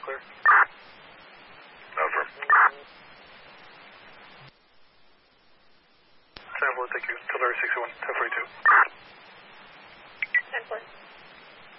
clear. Over. 10-4, thank you. Till 61, 1042. 10-4.